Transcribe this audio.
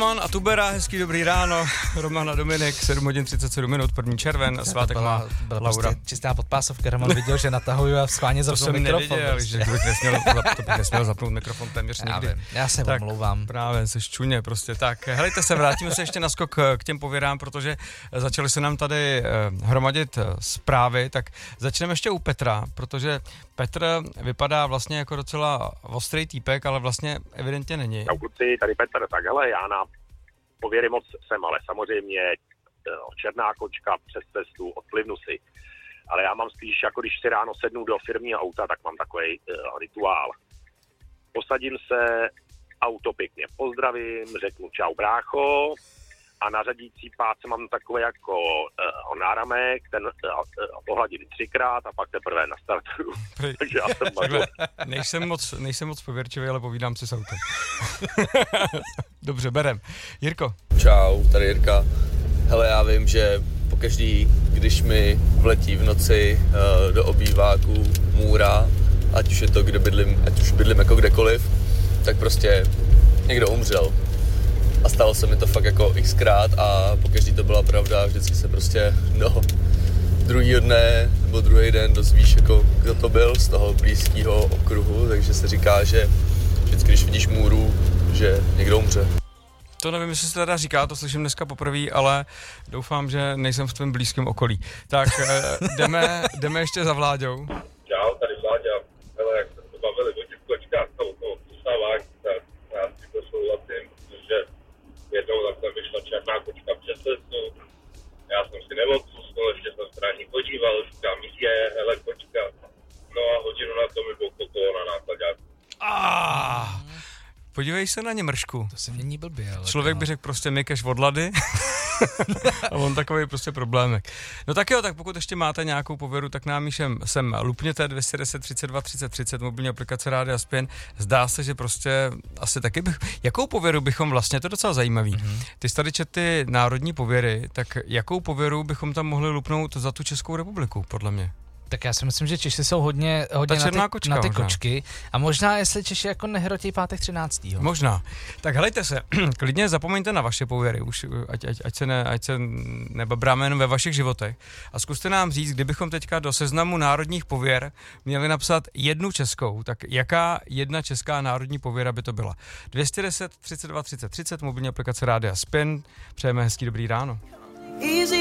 Roman a Tubera, hezký dobrý ráno, Roman a Dominik, 7 hodin 37 minut, 1. červen, svátek má Laura. Prostě čistá podpásovka, Roman viděl, že natahuju a schválně zapnul mikrofon. To jsem neviděl, že bych nesměl zapnout mikrofon téměř nikdy. Já se omlouvám. Právě, seš čuně prostě. Tak, helejte se, vrátíme se ještě na skok k těm pověrám, protože začaly se nám tady hromadit zprávy, tak začneme ještě u Petra, protože Petr vypadá vlastně jako docela ostrý týpek, ale vlastně evidentně není. Čau kluci, tady Petr, tak hele, já na pověry moc jsem, ale samozřejmě černá kočka přes cestu, odplivnu si. Ale já mám spíš, jako když si ráno sednu do firmního auta, tak mám takový rituál. Posadím se, auto pěkně pozdravím, řeknu čau brácho a na řadící pátce mám takový jako náramek, ten pohladím 3krát a pak teprve nastartuju. Takže já jsem nejsem moc pověrčivý, ale povídám si s autem. Dobře, berem. Jirko. Čau, tady Jirka. Hele, já vím, že pokaždý, když mi vletí v noci do obýváku můra, ať už je to, kde bydlím, ať už bydlím jako kdekoliv, tak prostě někdo umřel. A stalo se mi to fakt jako xkrát a pokaždý to byla pravda, vždycky se prostě druhýho dne nebo druhý den dozvíš, jako kdo to byl z toho blízkého okruhu, takže se říká, že vždycky, když vidíš můru, že někdo umře. To nevím, jestli se teda říká, to slyším dneska poprvé, ale doufám, že nejsem v tvém blízkém okolí. Tak jdeme ještě za Vláďou. Čau, tady Vláďa. Hele, jak jsme se bavili o těch kočkách toho usávání, tak já si to souhlasím, protože jednou takhle vyšla černá kočka přes cestu. Já jsem si neodpustil, ještě jsem se na ní podíval, říkám, hele kočka. No a hodinu na to mi byl kokolo na nákladňáku. Podívej se na ně, mršku. To se mění blbě, ale... Člověk by řekl prostě mykeš od lady a on takový prostě problémek. No tak jo, tak pokud ještě máte nějakou pověru, tak nám sem lupněte 210 32 30 30, mobilní aplikace Rádia Spin. Zdá se, že prostě asi taky jakou pověru bychom vlastně, to je docela zajímavý. Ty jsi tady četl ty národní pověry, tak jakou pověru bychom tam mohli lupnout za tu Českou republiku, podle mě? Tak já si myslím, že Češi jsou hodně na ty kočky a možná, jestli Češi jako nehrotí pátek 13. Možná. Tak helejte se, klidně zapomeňte na vaše pověry, už ať se nebabráme jenom ve vašich životech a zkuste nám říct, kdybychom teďka do seznamu národních pověr měli napsat jednu českou, tak jaká jedna česká národní pověra by to byla? 210 32 30 30, mobilní aplikace Rádia Spin, přejeme hezký dobrý ráno.